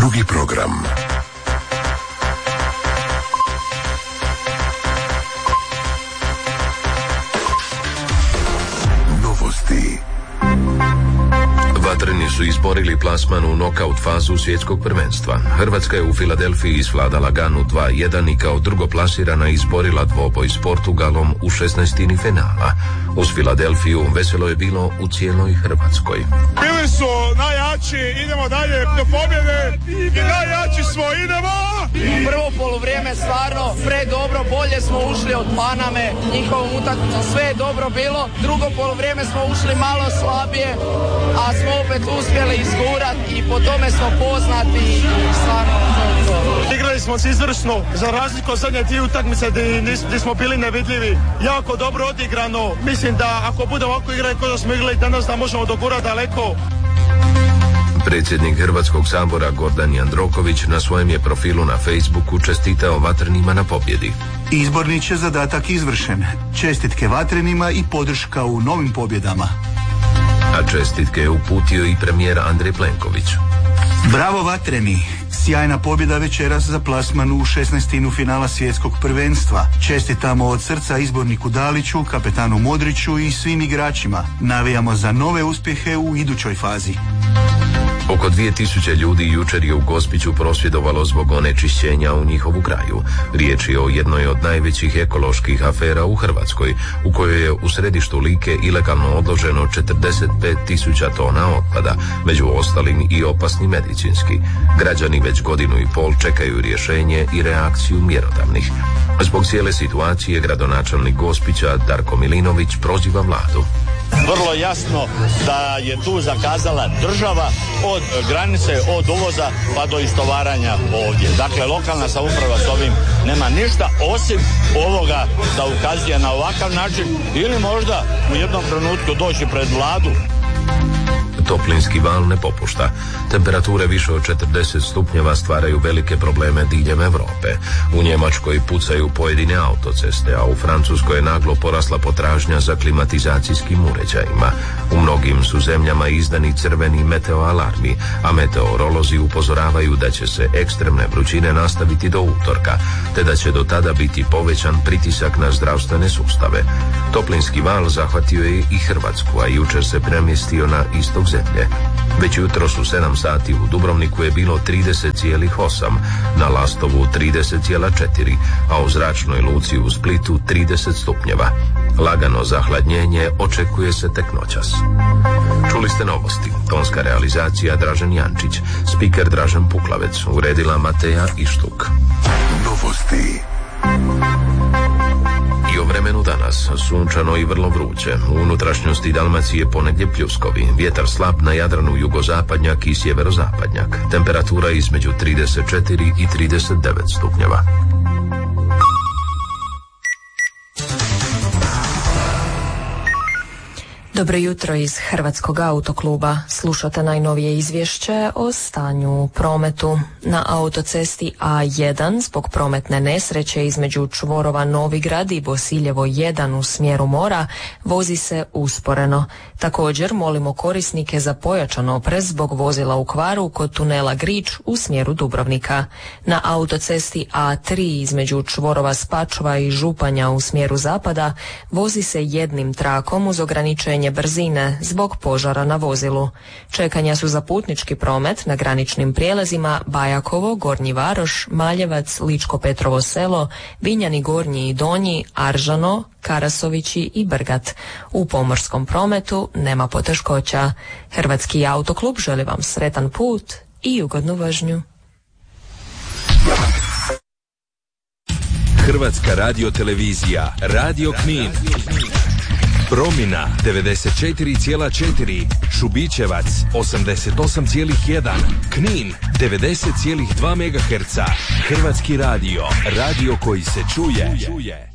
Drugi program. Novosti. Vatreni su izborili plasman u nokaut fazu svjetskog prvenstva. Hrvatska je u Filadelfiji svladala Ganu 2-1 i kao drugoplasirana izborila dvoboj s Portugalom u 16. finala. Uz Filadelfiju veselo je bilo u cijeloj Hrvatskoj. Bili su najjači, idemo dalje do pobjede i najjači smo, idemo! Prvo poluvrijeme stvarno predobro, bolje smo ušli od Paname, njihovom utakmicom, sve je dobro bilo. Drugo poluvrijeme smo ušli malo slabije, a smo opet uspjeli izgurati i po tome smo poznati i stvarno to. Igrali smo se izvrsno, za razliku od zadnje dvije utakmice gdje smo bili nevidljivi. Jako dobro odigrano, mislim da ako budemo ovako igrali kao da smo igrali danas da možemo dogurati daleko. Predsjednik Hrvatskog sabora Gordan Jandroković na svojem je profilu na Facebooku čestitao Vatrenima na pobjedi. Izborni će zadatak izvršen. Čestitke Vatrenima i podrška u novim pobjedama. A čestitke je uputio i premijer Andrej Plenković. Bravo Vatreni! Sjajna pobjeda večeras za plasman u 16. finala svjetskog prvenstva. Čestitamo od srca izborniku Daliću, kapetanu Modriću i svim igračima. Navijamo za nove uspjehe u idućoj fazi. Oko 2000 ljudi jučer je u Gospiću prosvjedovalo zbog onečišćenja u njihovu kraju. Riječ je o jednoj od najvećih ekoloških afera u Hrvatskoj, u kojoj je u središtu Like ilegalno odloženo 45.000 tona otpada, među ostalim i opasni medicinski. Građani već godinu i pol čekaju rješenje i reakciju mjerodavnih. Zbog cijele situacije gradonačelnik Gospića Darko Milinović proziva vladu. Vrlo jasno da je tu zakazala država od granice, od uvoza pa do istovaranja ovdje. Dakle, lokalna samouprava s ovim nema ništa osim ovoga da ukazuje na ovakav način ili možda u jednom trenutku doći pred vladu. Toplinski val ne popušta. Temperature više od 40 stupnjeva stvaraju velike probleme diljem Europe. U Njemačkoj pucaju pojedine autoceste, a u Francuskoj je naglo porasla potražnja za klimatizacijskim uređajima. U mnogim su zemljama izdani crveni meteoalarmi, a meteorolozi upozoravaju da će se ekstremne vrućine nastaviti do utorka, te da će do tada biti povećan pritisak na zdravstvene sustave. Toplinski val zahvatio je i Hrvatsku, a jučer se premjestio na istok zemlje. Već jutros u 7 sati u Dubrovniku je bilo 30,8, na Lastovu 30,4, a u zračnoj luci u Splitu 30 stupnjeva. Lagano zahladnjenje očekuje se tek noćas. Čuli ste novosti. Tonska realizacija Dražen Jančić, spiker Dražen Puklavec, uredila Mateja Ištuk. Novosti. I o vremenu danas, sunčano i vrlo vruće. U unutrašnjosti Dalmacije ponegdje pljuskovi, vjetar slab na Jadranu jugozapadnjak i sjeverozapadnjak. Temperatura između 34 i 39 stupnjeva. Dobro jutro iz Hrvatskog autokluba. Slušate najnovije izvješće o stanju u prometu. Na autocesti A1 zbog prometne nesreće između čvorova Novigrad i Bosiljevo 1 u smjeru mora vozi se usporeno. Također molimo korisnike za pojačan oprez zbog vozila u kvaru kod tunela Grič u smjeru Dubrovnika. Na autocesti A3 između čvorova Spačva i Županja u smjeru zapada vozi se jednim trakom uz ograničenje brzine zbog požara na vozilu. Čekanja su za putnički promet na graničnim prijelazima Bajakovo, Gornji Varoš, Maljevac, Ličko Petrovo selo, Vinjani Gornji i Donji, Aržano, Karasovići i Brgat. U pomorskom prometu nema poteškoća. Hrvatski autoklub želi vam sretan put i ugodnu vožnju. Hrvatska radiotelevizija, Radio Knin. Promina 94,4, Šubićevac 88,1, Knin 90,2 MHz. Hrvatski radio, radio koji se čuje.